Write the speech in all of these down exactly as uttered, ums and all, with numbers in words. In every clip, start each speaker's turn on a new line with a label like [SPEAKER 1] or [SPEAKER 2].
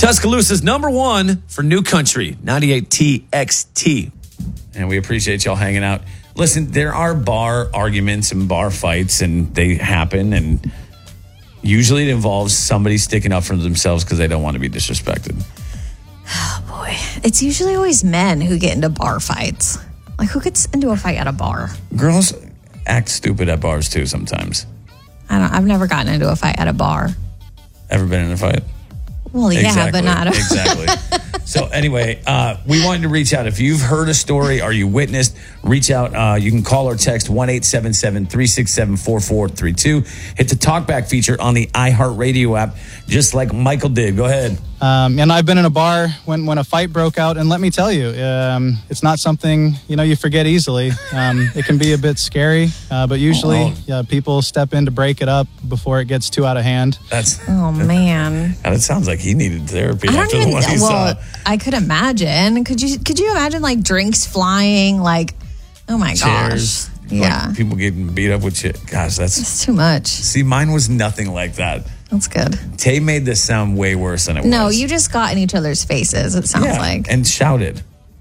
[SPEAKER 1] Tuscaloosa's number one for New Country, ninety-eight T X T. And we appreciate y'all hanging out. Listen, there are bar arguments and bar fights, and they happen, and usually it involves somebody sticking up for themselves because they don't want to be disrespected.
[SPEAKER 2] Oh, boy. It's usually always men who get into bar fights. Like, who gets into a fight at a bar?
[SPEAKER 1] Girls act stupid at bars, too, sometimes.
[SPEAKER 2] I don't. I've never gotten into a fight at a bar.
[SPEAKER 1] Ever been in a fight?
[SPEAKER 2] Well, yeah,
[SPEAKER 1] exactly.
[SPEAKER 2] but not. A-
[SPEAKER 1] exactly. So anyway, uh, we wanted to reach out. If you've heard a story or you witnessed, reach out. Uh, you can call or text one eight seven seven, three six seven, four four three two. Hit the talkback feature on the iHeartRadio app, just like Michael did. Go ahead.
[SPEAKER 3] Um, and I've been in a bar when, when a fight broke out, and let me tell you, um, it's not something, you know, you forget easily. Um, it can be a bit scary, uh, but usually oh. yeah, people step in to break it up before it gets too out of hand.
[SPEAKER 1] That's
[SPEAKER 2] oh, man.
[SPEAKER 1] That sounds like he needed therapy
[SPEAKER 2] I
[SPEAKER 1] after
[SPEAKER 2] even,
[SPEAKER 1] the one he
[SPEAKER 2] well,
[SPEAKER 1] saw.
[SPEAKER 2] I could imagine. Could you Could you imagine, like, drinks flying? Like, oh, my
[SPEAKER 1] Chairs,
[SPEAKER 2] gosh. Yeah.
[SPEAKER 1] Like people getting beat up with shit. Gosh, that's...
[SPEAKER 2] It's too much.
[SPEAKER 1] See, mine was nothing like that.
[SPEAKER 2] That's good.
[SPEAKER 1] Tay made this sound way worse than it
[SPEAKER 2] no,
[SPEAKER 1] was.
[SPEAKER 2] No, you just got in each other's faces, it sounds
[SPEAKER 1] yeah,
[SPEAKER 2] like.
[SPEAKER 1] And shouted.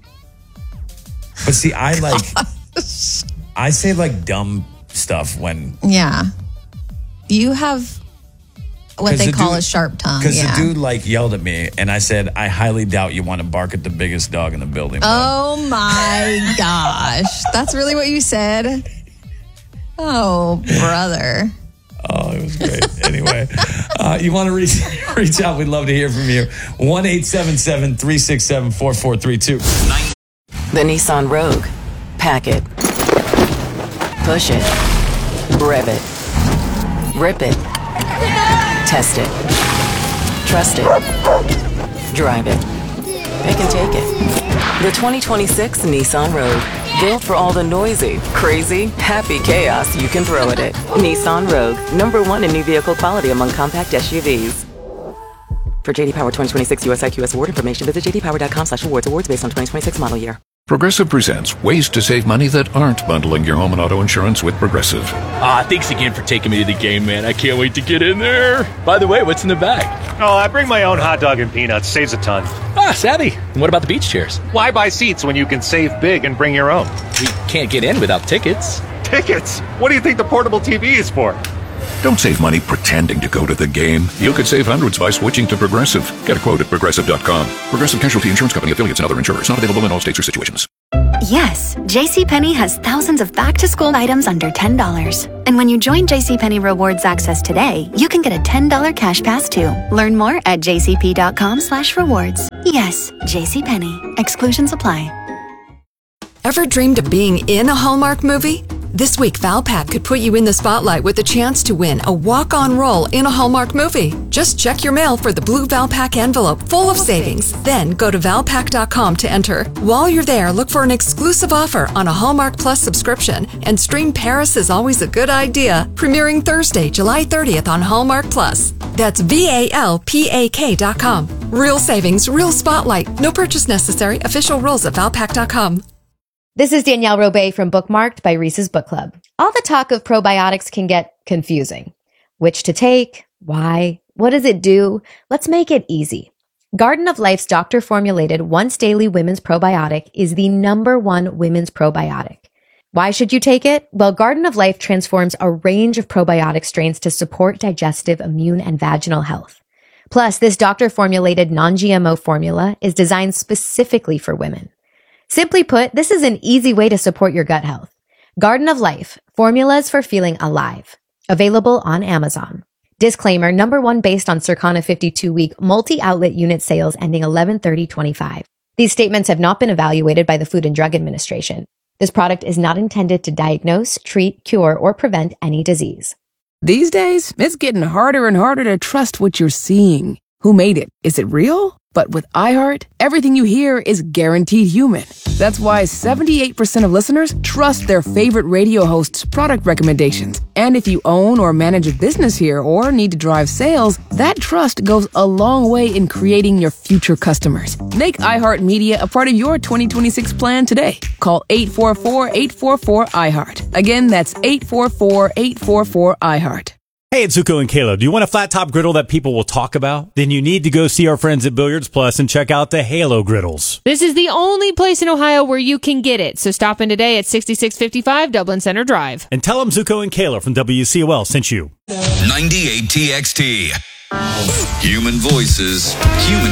[SPEAKER 1] But see, I like... I say, like, dumb stuff when...
[SPEAKER 2] Yeah. You have what they
[SPEAKER 1] the
[SPEAKER 2] call
[SPEAKER 1] dude,
[SPEAKER 2] a sharp tongue.
[SPEAKER 1] Because
[SPEAKER 2] yeah.
[SPEAKER 1] the dude, like, yelled at me, and I said, I highly doubt you want to bark at the biggest dog in the building.
[SPEAKER 2] Oh, bud. My gosh. That's really what you said? Oh, brother.
[SPEAKER 1] Oh, it was great. Anyway, uh, you want to reach reach out? We'd love to hear from you. one eight seven seven, three six seven, four four three two.
[SPEAKER 4] The Nissan Rogue. Pack it. Push it. Rev it. Rip it. Test it. Trust it. Drive it. Pick and take it. The twenty twenty-six Nissan Rogue. Built for all the noisy, crazy, happy chaos you can throw at it. Nissan Rogue, number one in new vehicle quality among compact S U Vs. For J D Power twenty twenty-six U S I Q S award information, visit j d power dot com slash awards. Awards based on twenty twenty-six model year.
[SPEAKER 5] Progressive presents ways to save money that aren't bundling your home and auto insurance with Progressive.
[SPEAKER 6] Ah, thanks again for taking me to the game, man. I can't wait to get in there. By the way, what's in the bag?
[SPEAKER 7] Oh, I bring my own hot dog and peanuts. Saves a ton.
[SPEAKER 6] Ah, savvy. And what about the beach chairs?
[SPEAKER 7] Why buy seats when you can save big and bring your own?
[SPEAKER 6] We can't get in without tickets.
[SPEAKER 7] Tickets? What do you think the portable T V is for?
[SPEAKER 5] Don't save money pretending to go to the game. You could save hundreds by switching to Progressive. Get a quote at progressive dot com. Progressive Casualty Insurance Company, affiliates, and other insurers. Not available in all states or situations.
[SPEAKER 8] Yes, JCPenney has thousands of back-to-school items under ten dollars. And when you join JCPenney Rewards Access today, you can get a ten dollars cash pass too. Learn more at j c p dot com slash rewards. Yes, JCPenney. Exclusions apply.
[SPEAKER 9] Ever dreamed of being in a Hallmark movie? This week, Valpak could put you in the spotlight with the chance to win a walk-on role in a Hallmark movie. Just check your mail for the blue Valpak envelope full of savings. Then go to valpak dot com to enter. While you're there, look for an exclusive offer on a Hallmark Plus subscription and stream Paris is Always a Good Idea, premiering Thursday, July thirtieth on Hallmark Plus. That's V A L P A K dot com. Real savings, real spotlight. No purchase necessary. Official rules at valpak dot com.
[SPEAKER 10] This is Danielle Robay from Bookmarked by Reese's Book Club. All the talk of probiotics can get confusing. Which to take? Why? What does it do? Let's make it easy. Garden of Life's doctor-formulated once-daily women's probiotic is the number one women's probiotic. Why should you take it? Well, Garden of Life transforms a range of probiotic strains to support digestive, immune, and vaginal health. Plus, this doctor-formulated non-G M O formula is designed specifically for women. Simply put, this is an easy way to support your gut health. Garden of Life, formulas for feeling alive. Available on Amazon. Disclaimer, number one based on Circana fifty-two week multi-outlet unit sales ending eleven thirty twenty-five. These statements have not been evaluated by the Food and Drug Administration. This product is not intended to diagnose, treat, cure, or prevent any disease.
[SPEAKER 11] These days, it's getting harder and harder to trust what you're seeing. Who made it? Is it real? But with iHeart, everything you hear is guaranteed human. That's why seventy-eight percent of listeners trust their favorite radio host's product recommendations. And if you own or manage a business here or need to drive sales, that trust goes a long way in creating your future customers. Make iHeartMedia a part of your twenty twenty-six plan today. Call eight four four, eight four four, iHeart. Again, that's eight four four, eight four four, iHeart.
[SPEAKER 12] Hey, it's Zuko and Kayla. Do you want a flat top griddle that people will talk about? Then you need to go see our friends at Billiards Plus and check out the Halo griddles.
[SPEAKER 13] This is the only place in Ohio where you can get it. So stop in today at sixty-six fifty-five Dublin Center Drive.
[SPEAKER 12] And tell them Zuko and Kayla from W C O L sent you.
[SPEAKER 14] ninety-eight T X T. Human voices, human